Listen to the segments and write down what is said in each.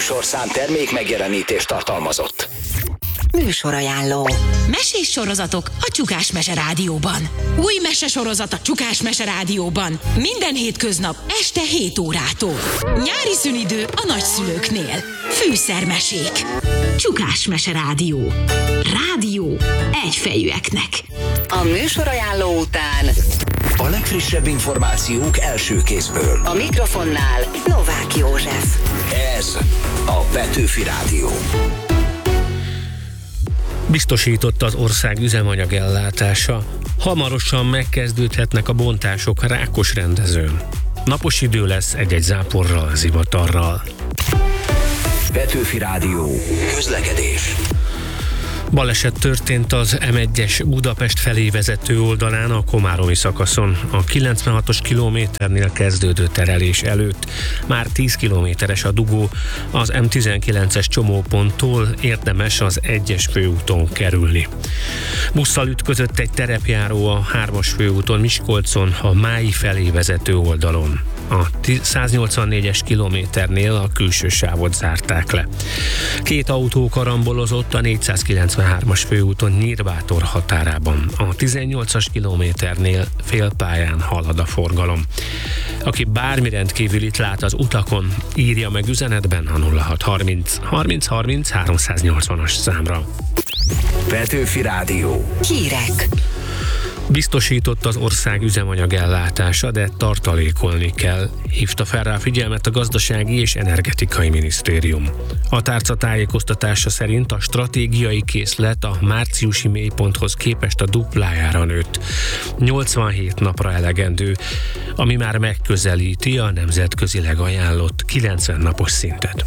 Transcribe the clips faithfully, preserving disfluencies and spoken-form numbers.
műsorszám termék megjelenítést tartalmazott. Műsorajánló. Mesés sorozatok a Csukás Mese Rádióban. Új mesesorozat a Csukás Mese Rádióban. Minden hétköznap este hét órától. Nyári szünidő a nagyszülőknél. Fűszermesék. Csukás Mese Rádió. Rádió egyfejűeknek. A műsorajánló után A legfrissebb információk első kézből. a mikrofonnál Novák József. Ez a Petőfi Rádió. Biztosított az ország üzemanyagellátása. Hamarosan megkezdődhetnek a bontások Rákosrendezőn. Napos idő lesz egy-egy záporral, zivatarral. Petőfi Rádió. Közlekedés. Baleset történt az M egyes Budapest felé vezető oldalán a komáromi szakaszon. A kilencvenhatos kilométernél kezdődő terelés előtt már tíz kilométeres a dugó. Az M tizenkilences csomóponttól érdemes az egyes főúton kerülni. Busszal ütközött egy terepjáró a hármas főúton Miskolcon a Mályi felé vezető oldalon. A száznyolcvannégyes kilométernél a külső sávot zárták le. Két autó karambolozott a négyszázkilencvenhármas főúton Nyírbátor határában. A tizennyolcas kilométernél félpályán halad a forgalom. Aki bármi rendkívülit lát az utakon, írja meg üzenetben a nulla hat harminc harminc harminc háromszáznyolcvanas számra. Petőfi Rádió. Hírek. Biztosított az ország üzemanyagellátása, de tartalékolni kell, hívta fel rá figyelmet a Gazdasági és Energetikai Minisztérium. A tárca tájékoztatása szerint a stratégiai készlet a márciusi mélyponthoz képest a duplájára nőtt. nyolcvanhét napra elegendő, ami már megközelíti a nemzetközileg ajánlott kilencven napos szintet.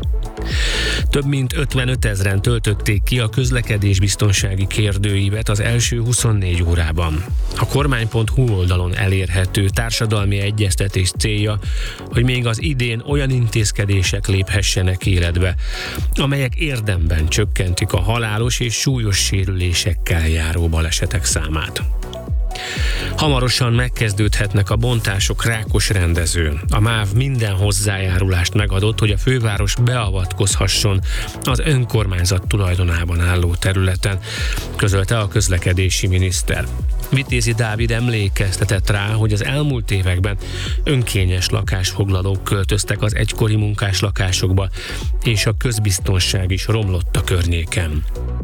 Több mint ötvenöt ezren töltötték ki a közlekedésbiztonsági kérdőívet az első huszonnégy órában. A kormány pont hu oldalon elérhető társadalmi egyeztetés célja, hogy még az idén olyan intézkedések léphessenek életbe, amelyek érdemben csökkentik a halálos és súlyos sérülésekkel járó balesetek számát. Hamarosan megkezdődhetnek a bontások Rákosrendezőn. A MÁV minden hozzájárulást megadott, hogy a főváros beavatkozhasson az önkormányzat tulajdonában álló területen, közölte a közlekedési miniszter. Vitézi Dávid emlékeztetett rá, hogy az elmúlt években önkényes lakásfoglalók költöztek az egykori munkáslakásokba, és a közbiztonság is romlott a környéken.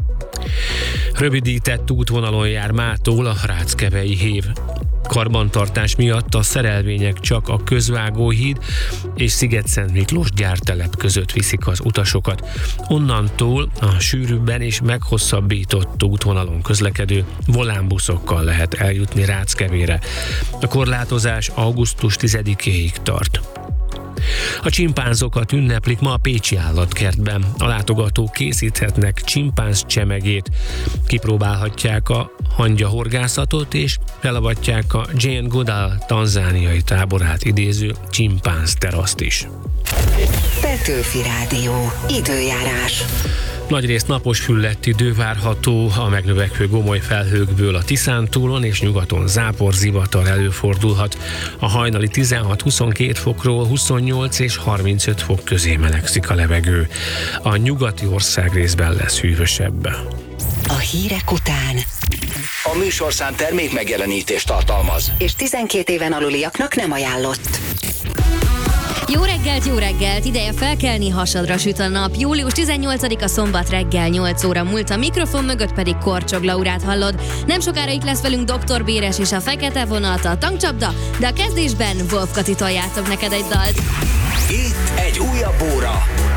Rövidített útvonalon jár mától a Ráckevei hév. Karbantartás miatt a szerelvények csak a Közvágóhíd és Sziget-Szent Miklós gyártelep között viszik az utasokat. Onnantól a sűrűbben és meghosszabbított útvonalon közlekedő volánbuszokkal lehet eljutni Ráckevére. A korlátozás augusztus tizedikéig tart. A csimpánzokat ünneplik ma a Pécsi Állatkertben. A látogatók készíthetnek csimpánz csemegét, kipróbálhatják a hangyahorgászatot és felavatják a Jane Goodall tanzániai táborát idéző csimpánz teraszt is. Petőfi Rádió. Időjárás. Nagyrészt napos füllett idő várható, a megnövekvő gomoly felhőkből a Tiszántúlon és nyugaton zápor, zivatar előfordulhat. A hajnali tizenhat-huszonkét fokról huszonnyolc és harmincöt fok közé melegszik a levegő. A nyugati országrészben lesz hűvösebb. A hírek után A műsorszám termék megjelenítést tartalmaz. és tizenkét éven aluliaknak nem ajánlott. Jó reggelt, jó reggelt! Ideje felkelni, hasadra süt a nap. július tizennyolcadika szombat reggel nyolc óra múlt, a mikrofon mögött pedig Korcsog Laurát hallod. Nem sokára itt lesz velünk doktor Béres és a Fekete Vonat, a Tankcsapda, de a kezdésben Wolf Katitól játszok neked egy dalt. Itt egy újabb óra